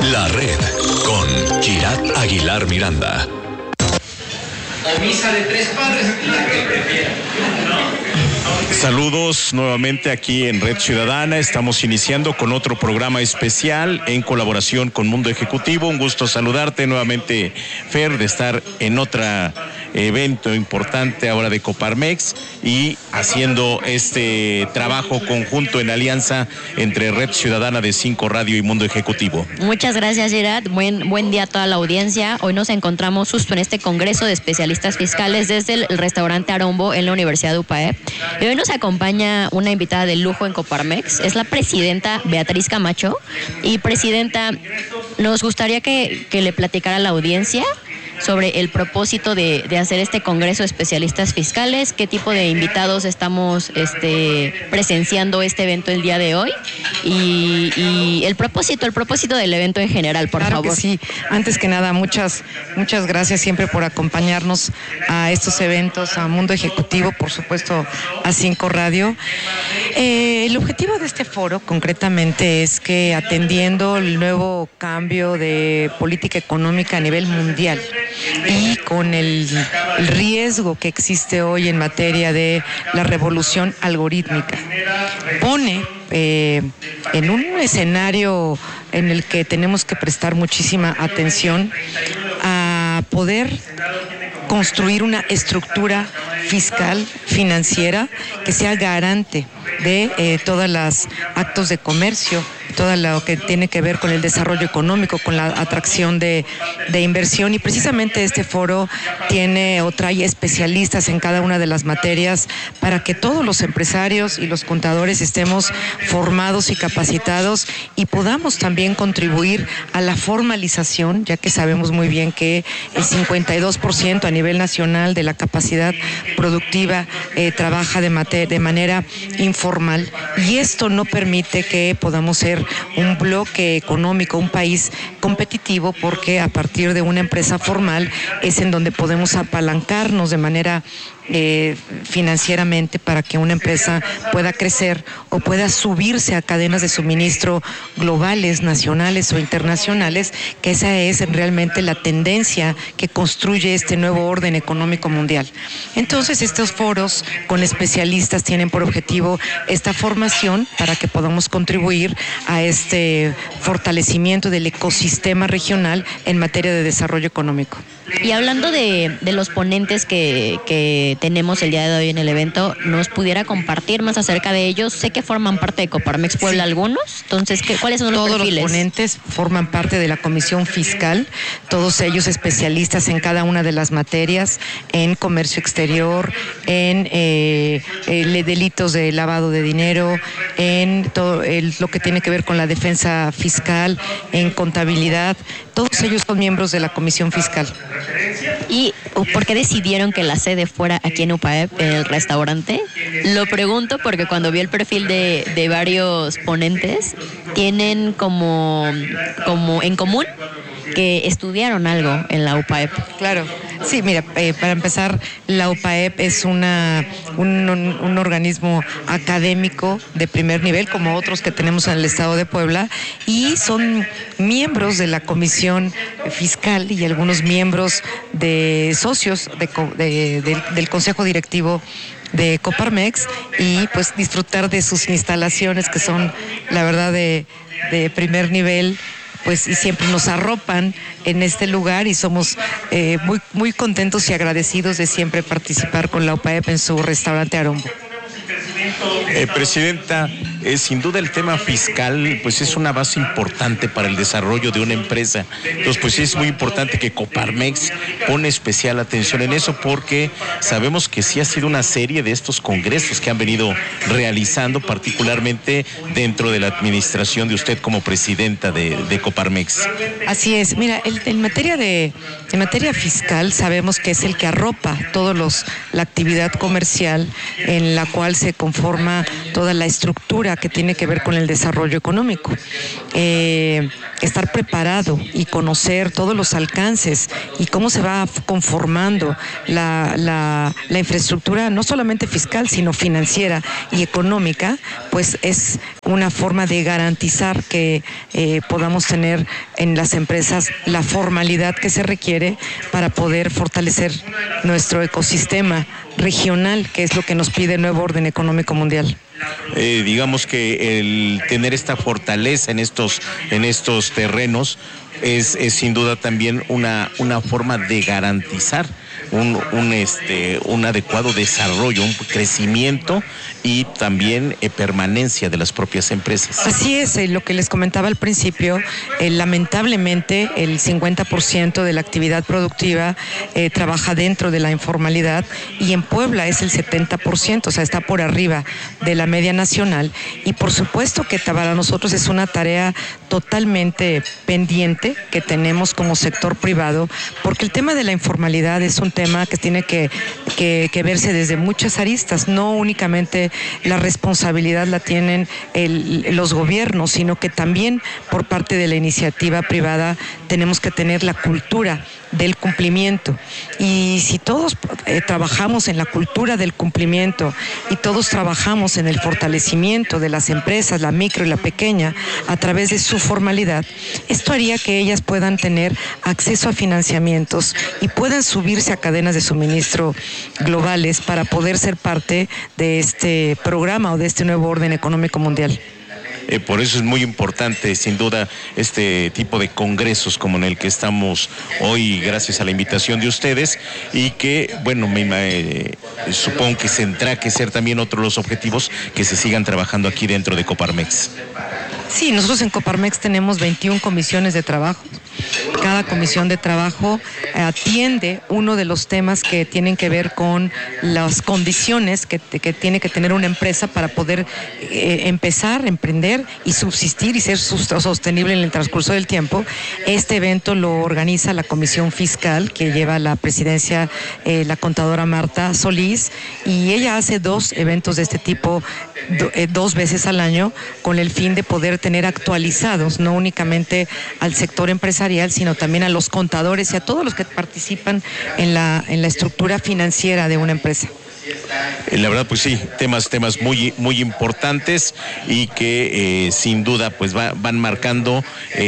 La Red con Girat Aguilar Miranda. O misa de tres padres, la que prefiera. Saludos nuevamente aquí en Red Ciudadana. Estamos iniciando con otro programa especial en colaboración con Mundo Ejecutivo. Un gusto saludarte nuevamente, Fer, de estar en otro evento importante ahora de Coparmex y haciendo este trabajo conjunto en alianza entre Red Ciudadana de 5 Radio y Mundo Ejecutivo. Muchas gracias, Gerard. Buen día a toda la audiencia. Hoy nos encontramos justo en este Congreso de Especialistas Fiscales desde el restaurante Arombo en la Universidad de UPAEP. Y hoy nos acompaña una invitada de lujo en Coparmex. Es la presidenta Beatriz Camacho. Y presidenta, nos gustaría que le platicara a la audiencia sobre el propósito de hacer este Congreso de Especialistas Fiscales, qué tipo de invitados estamos presenciando este evento el día de hoy y el propósito del evento en general, por favor. Claro que sí. Antes que nada, muchas gracias siempre por acompañarnos a estos eventos, a Mundo Ejecutivo, por supuesto a 5 Radio. El objetivo de este foro concretamente es que, atendiendo el nuevo cambio de política económica a nivel mundial y con el riesgo que existe hoy en materia de la revolución algorítmica, pone en un escenario en el que tenemos que prestar muchísima atención a poder construir una estructura fiscal, financiera, que sea garante de todos los actos de comercio, todo lo que tiene que ver con el desarrollo económico, con la atracción de inversión, y precisamente este foro tiene o trae especialistas en cada una de las materias para que todos los empresarios y los contadores estemos formados y capacitados y podamos también contribuir a la formalización, ya que sabemos muy bien que el 52% a nivel nacional de la capacidad productiva trabaja de manera informal, y esto no permite que podamos ser un bloque económico, un país competitivo, porque a partir de una empresa formal es en donde podemos apalancarnos de manera financieramente para que una empresa pueda crecer o pueda subirse a cadenas de suministro globales, nacionales o internacionales, que esa es realmente la tendencia que construye este nuevo orden económico mundial. Entonces, estos foros con especialistas tienen por objetivo esta formación para que podamos contribuir a este fortalecimiento del ecosistema regional en materia de desarrollo económico. Y hablando de los ponentes que tenemos el día de hoy en el evento, ¿nos pudiera compartir más acerca de ellos? Sé que forman parte de Coparmex Puebla, sí, algunos, entonces, ¿cuáles son los perfiles? Todos los ponentes forman parte de la Comisión Fiscal, todos ellos especialistas en cada una de las materias, en comercio exterior, en delitos de lavado de dinero, en todo lo que tiene que ver con la defensa fiscal, en contabilidad. Todos ellos son miembros de la Comisión Fiscal. ¿Y por qué decidieron que la sede fuera aquí en UPAEP, en el restaurante? Lo pregunto porque cuando vi el perfil de varios ponentes, tienen como en común que estudiaron algo en la UPAEP. Claro, sí, mira, para empezar, la UPAEP es un organismo académico de primer nivel, como otros que tenemos en el estado de Puebla, y son miembros de la Comisión Fiscal y algunos miembros de socios del Consejo Directivo de Coparmex, y pues disfrutar de sus instalaciones, que son, la verdad, de primer nivel, pues, y siempre nos arropan en este lugar, y somos muy contentos y agradecidos de siempre participar con la UPAEP en su restaurante Arombo. Presidenta, sin duda el tema fiscal pues es una base importante para el desarrollo de una empresa. Entonces pues es muy importante que Coparmex pone especial atención en eso, porque sabemos que sí ha sido una serie de estos congresos que han venido realizando, particularmente dentro de la administración de usted como presidenta de Coparmex. Así es. Mira, en materia fiscal sabemos que es el que arropa la actividad comercial, en la cual se conforma toda la estructura cultura que tiene que ver con el desarrollo económico. Estar preparado y conocer todos los alcances y cómo se va conformando la infraestructura, no solamente fiscal, sino financiera y económica, pues es una forma de garantizar que podamos tener en las empresas la formalidad que se requiere para poder fortalecer nuestro ecosistema regional, que es lo que nos pide el nuevo orden económico mundial. Digamos que el tener esta fortaleza en estos terrenos es sin duda también una forma de garantizar un adecuado desarrollo, un crecimiento y también permanencia de las propias empresas. Así es, lo que les comentaba al principio, lamentablemente el 50% de la actividad productiva trabaja dentro de la informalidad y en Puebla es el 70%, o sea, está por arriba de la media nacional y por supuesto que para nosotros es una tarea totalmente pendiente que tenemos como sector privado, porque el tema de la informalidad es un tema que tiene que verse desde muchas aristas, no únicamente la responsabilidad la tienen los gobiernos, sino que también por parte de la iniciativa privada tenemos que tener la cultura del cumplimiento. Y si todos trabajamos en la cultura del cumplimiento y todos trabajamos en el fortalecimiento de las empresas, la micro y la pequeña, a través de su formalidad, esto haría que ellas puedan tener acceso a financiamientos y puedan subirse a cadenas de suministro globales para poder ser parte de este programa o de este nuevo orden económico mundial. Por eso es muy importante, sin duda, este tipo de congresos como en el que estamos hoy, gracias a la invitación de ustedes, y que, bueno, supongo que tendrá que ser también otro de los objetivos que se sigan trabajando aquí dentro de Coparmex. Sí, nosotros en Coparmex tenemos 21 comisiones de trabajo. Cada comisión de trabajo atiende uno de los temas que tienen que ver con las condiciones que tiene que tener una empresa para poder empezar, emprender y subsistir y ser sostenible en el transcurso del tiempo. Este evento lo organiza la Comisión Fiscal, que lleva la presidencia la contadora Marta Solís, y ella hace 2 eventos de este tipo 2 veces al año con el fin de poder tener actualizados no únicamente al sector empresarial, sino también a los contadores y a todos los que participan en la estructura financiera de una empresa. La verdad, pues sí, temas muy, muy importantes y que sin duda pues van marcando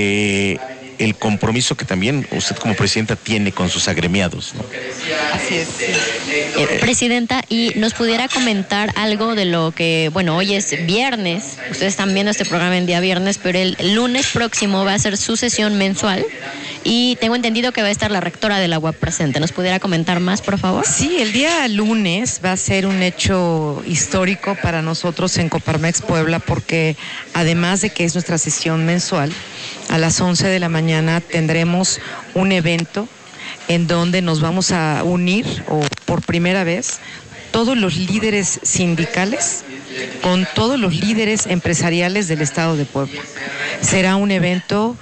el compromiso que también usted como presidenta tiene con sus agremiados, ¿no? Así es. Presidenta, ¿y nos pudiera comentar algo de lo que, bueno, hoy es viernes, ustedes están viendo este programa en día viernes, pero el lunes próximo va a ser su sesión mensual y tengo entendido que va a estar la rectora de la UAP presente. ¿Nos pudiera comentar más, por favor? Sí, el día lunes va a ser un hecho histórico para nosotros en Coparmex Puebla, porque además de que es nuestra sesión mensual, a las 11 de la mañana tendremos un evento en donde nos vamos a unir, o por primera vez, todos los líderes sindicales con todos los líderes empresariales del estado de Puebla. Será un evento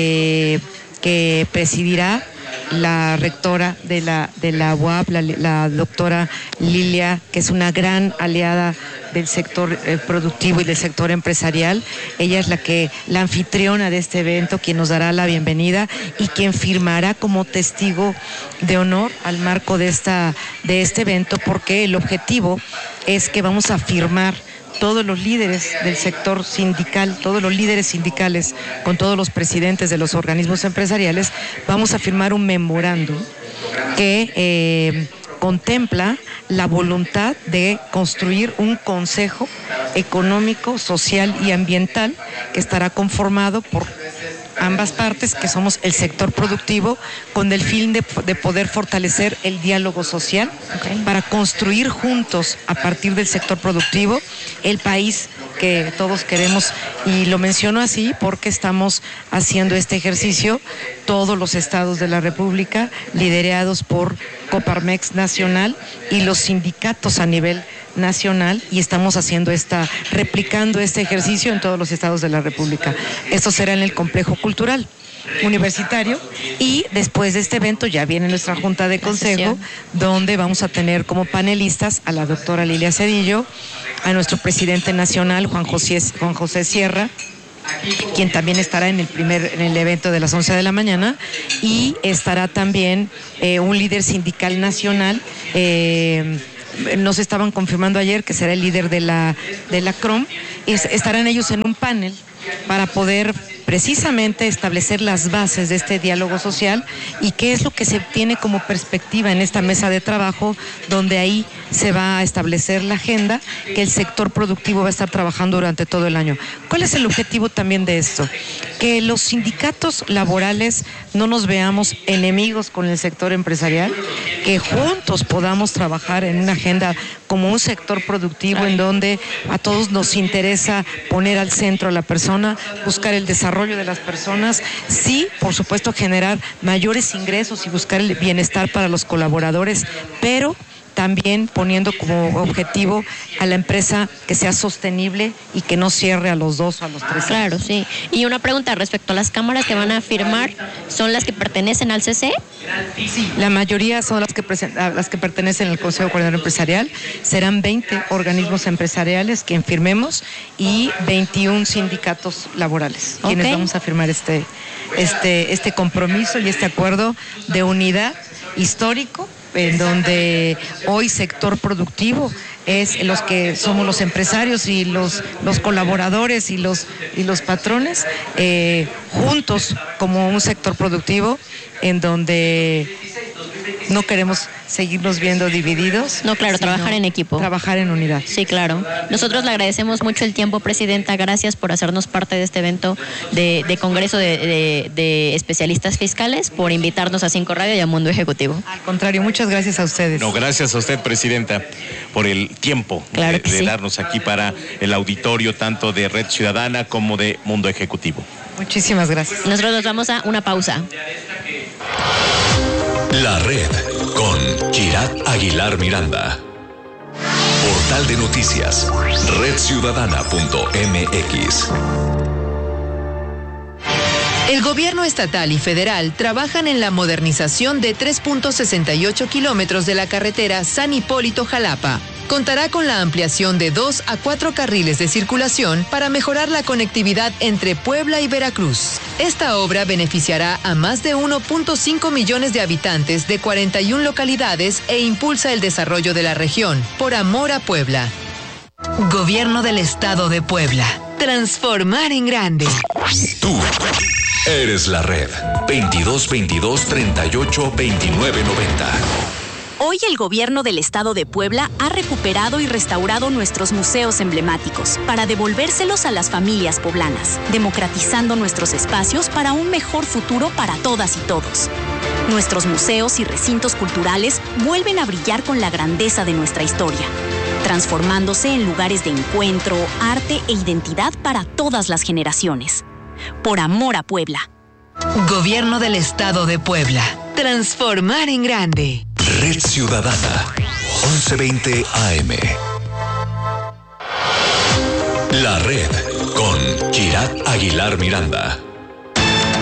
que presidirá la rectora de la UAP, la doctora Lilia, que es una gran aliada del sector productivo y del sector empresarial. Ella es la anfitriona de este evento, quien nos dará la bienvenida y quien firmará como testigo de honor al marco de este evento, porque el objetivo es que vamos a firmar todos los líderes del sector sindical, todos los líderes sindicales, con todos los presidentes de los organismos empresariales, vamos a firmar un memorándum que contempla la voluntad de construir un consejo económico, social y ambiental que estará conformado por ambas partes, que somos el sector productivo, con el fin de poder fortalecer el diálogo social, para construir juntos, a partir del sector productivo, el país que todos queremos. Y lo menciono así porque estamos haciendo este ejercicio todos los estados de la República, liderados por Coparmex Nacional y los sindicatos a nivel nacional, y estamos replicando este ejercicio en todos los estados de la República. Esto será en el complejo cultural universitario, y después de este evento ya viene nuestra junta de consejo, donde vamos a tener como panelistas a la doctora Lilia Cedillo, a nuestro presidente nacional, Juan José Sierra, quien también estará en el evento de las 11 de la mañana, y estará también un líder sindical nacional. Nos estaban confirmando ayer que será el líder de la CROM. Estarán ellos en un panel para poder precisamente establecer las bases de este diálogo social y qué es lo que se tiene como perspectiva en esta mesa de trabajo, donde ahí se va a establecer la agenda que el sector productivo va a estar trabajando durante todo el año. ¿Cuál es el objetivo también de esto? Que los sindicatos laborales no nos veamos enemigos con el sector empresarial, que juntos podamos trabajar en una agenda como un sector productivo en donde a todos nos interesa poner al centro a la persona, buscar el desarrollo de las personas, sí, por supuesto, generar mayores ingresos y buscar el bienestar para los colaboradores, pero también poniendo como objetivo a la empresa que sea sostenible y que no cierre a los 2 o a los 3 años. Claro, sí. Y una pregunta respecto a las cámaras que van a firmar, ¿son las que pertenecen al CC? Sí, la mayoría son las que pertenecen al Consejo Coordinador Empresarial. Serán 20 organismos empresariales quien firmemos y 21 sindicatos laborales, quienes vamos a firmar este compromiso y este acuerdo de unidad histórico, en donde hoy sector productivo es los que somos los empresarios y los colaboradores y los patrones, juntos como un sector productivo en donde no queremos seguirnos viendo divididos. No, claro, trabajar en equipo. Trabajar en unidad. Sí, claro. Nosotros le agradecemos mucho el tiempo, Presidenta. Gracias por hacernos parte de este evento de Congreso de Especialistas Fiscales, por invitarnos a 5 Radio y a Mundo Ejecutivo. Al contrario, muchas gracias a ustedes. No, gracias a usted, Presidenta, por el tiempo claro de darnos aquí para el auditorio, tanto de Red Ciudadana como de Mundo Ejecutivo. Muchísimas gracias. Nosotros nos vamos a una pausa. La Red con Girat Aguilar Miranda. Portal de noticias, redciudadana.mx. El gobierno estatal y federal trabajan en la modernización de 3.68 kilómetros de la carretera San Hipólito-Jalapa. Contará con la ampliación de 2 a 4 carriles de circulación para mejorar la conectividad entre Puebla y Veracruz. Esta obra beneficiará a más de 1.5 millones de habitantes de 41 localidades e impulsa el desarrollo de la región. Por amor a Puebla. Gobierno del Estado de Puebla. Transformar en grande. Tú eres la red. 2222 38 29 90. Hoy el gobierno del Estado de Puebla ha recuperado y restaurado nuestros museos emblemáticos para devolvérselos a las familias poblanas, democratizando nuestros espacios para un mejor futuro para todas y todos. Nuestros museos y recintos culturales vuelven a brillar con la grandeza de nuestra historia, transformándose en lugares de encuentro, arte e identidad para todas las generaciones. Por amor a Puebla. Gobierno del Estado de Puebla. Transformar en grande. Red Ciudadana, 1120 AM. La Red con Girat Aguilar Miranda.